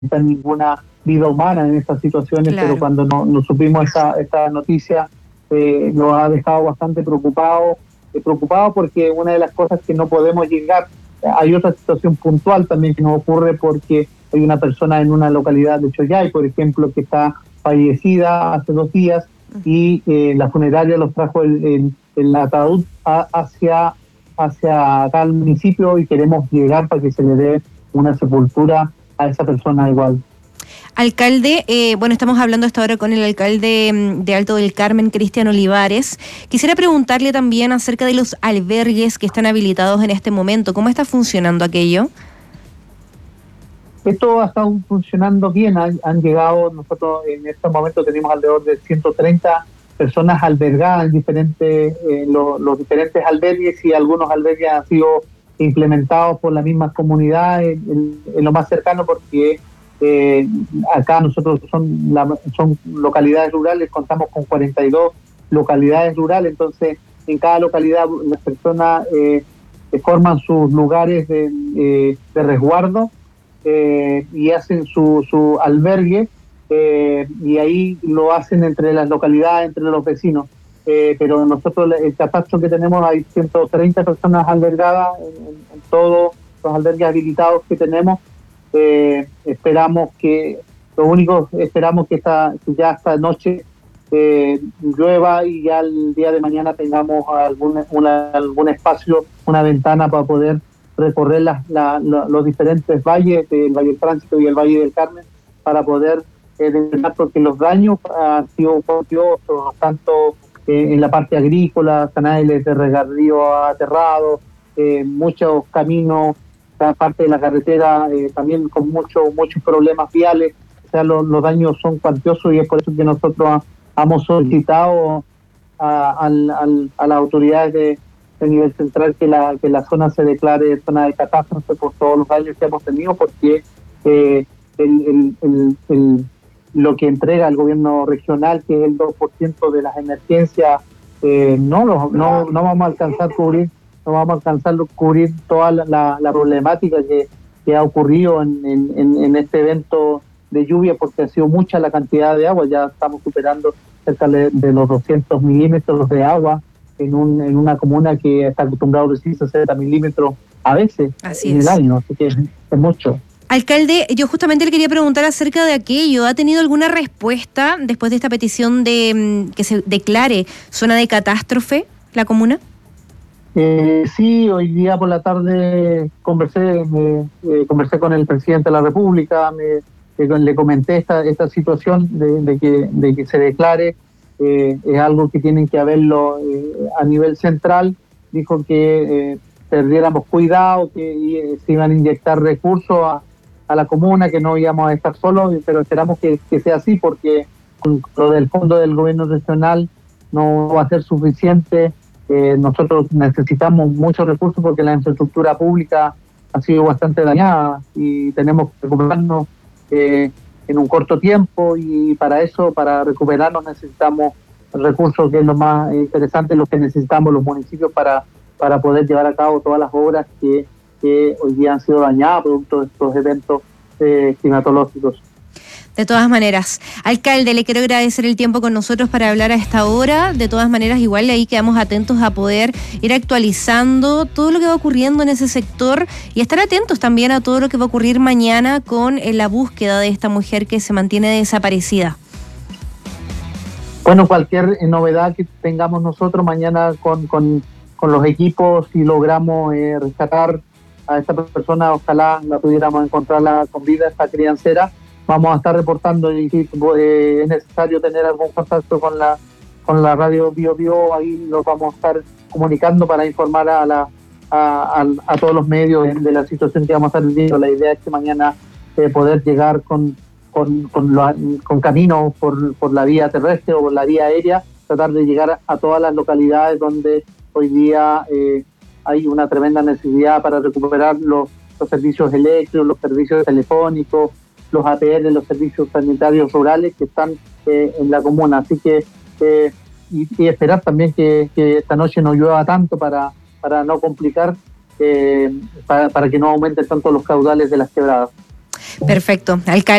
ninguna vida humana en estas situaciones, Claro. pero cuando no supimos esta noticia, nos ha dejado bastante preocupados porque una de las cosas que no podemos llegar, hay otra situación puntual también que nos ocurre porque hay una persona en una localidad de Choyay, por ejemplo, que está fallecida hace 2 días y la funeraria los trajo el ataúd hacia acá al municipio y queremos llegar para que se le dé una sepultura a esa persona igual. Alcalde, estamos hablando hasta ahora con el alcalde de Alto del Carmen, Cristian Olivares. Quisiera preguntarle también acerca de los albergues que están habilitados en este momento. ¿Cómo está funcionando aquello? Esto ha estado funcionando bien, han llegado, nosotros en este momento tenemos alrededor de 130 personas albergadas en diferentes, los diferentes albergues, y algunos albergues han sido implementados por las mismas comunidades en lo más cercano, porque acá nosotros son localidades rurales, contamos con 42 localidades rurales, entonces en cada localidad las personas forman sus lugares de resguardo y hacen su albergue, y ahí lo hacen entre las localidades, entre los vecinos. Pero nosotros, el catastro que tenemos, hay 130 personas albergadas en todos los albergues habilitados que tenemos. Esperamos que ya esta noche llueva y ya el día de mañana tengamos algún espacio, una ventana para poder recorrer los diferentes valles, el Valle del Tránsito y el Valle del Carmen, para poder determinar, porque los daños han sido copiosos, tanto en la parte agrícola, canales de regadío aterrados, muchos caminos, parte de la carretera también con muchos problemas viales. O sea, los daños son cuantiosos, y es por eso que nosotros hemos solicitado a las autoridades de nivel central que la zona se declare zona de catástrofe por todos los daños que hemos tenido, porque lo que entrega el gobierno regional, que es el 2% de las emergencias, no vamos a alcanzar a cubrir toda la problemática que ha ocurrido en este evento de lluvia, porque ha sido mucha la cantidad de agua. Ya estamos superando cerca de los 200 milímetros de agua en una comuna que está acostumbrada a recibir 60 milímetros a veces en el año, así que es mucho. Alcalde, yo justamente le quería preguntar acerca de aquello. ¿Ha tenido alguna respuesta después de esta petición de que se declare zona de catástrofe la comuna? Sí, hoy día por la tarde conversé con el presidente de la República, le comenté esta situación de que se declare. Es algo que tienen que haberlo a nivel central. Dijo que perdiéramos cuidado, que se iban a inyectar recursos a la comuna, que no íbamos a estar solos, pero esperamos que sea así, porque con lo del fondo del gobierno regional no va a ser suficiente. Nosotros necesitamos muchos recursos porque la infraestructura pública ha sido bastante dañada y tenemos que recuperarnos en un corto tiempo, y para recuperarnos necesitamos recursos, que es lo más interesante, lo que necesitamos los municipios para poder llevar a cabo todas las obras que hoy día han sido dañadas producto de estos eventos climatológicos. De todas maneras, alcalde, le quiero agradecer el tiempo con nosotros para hablar a esta hora. De todas maneras, igual ahí quedamos atentos a poder ir actualizando todo lo que va ocurriendo en ese sector y estar atentos también a todo lo que va a ocurrir mañana con la búsqueda de esta mujer que se mantiene desaparecida. Bueno, cualquier novedad que tengamos nosotros mañana con los equipos, si logramos rescatar a esta persona, ojalá la pudiéramos encontrarla con vida, esta criancera, vamos a estar reportando, y si es necesario tener algún contacto con la radio Bio Bio, ahí los vamos a estar comunicando para informar a todos los medios de la situación que vamos a estar viviendo. La idea es que mañana poder llegar con camino por la vía terrestre o por la vía aérea, tratar de llegar a todas las localidades donde hoy día hay una tremenda necesidad para recuperar los servicios eléctricos, los servicios telefónicos, los APR, los servicios sanitarios rurales que están en la comuna. Así que y esperar también que esta noche no llueva tanto para no complicar, para que no aumenten tanto los caudales de las quebradas. Perfecto. Alcalde.